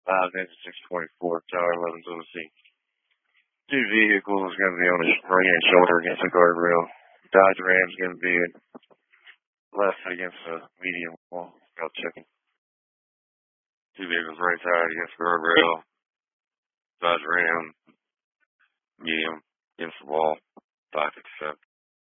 Engine 624, Tower 11's OC. Two vehicles going to be on the right hand shoulder against the guardrail. Dodge Ram's going to be left against the median wall. Got checking. Two vehicles right side against the guardrail. Dodge Ram, medium against the wall. 557.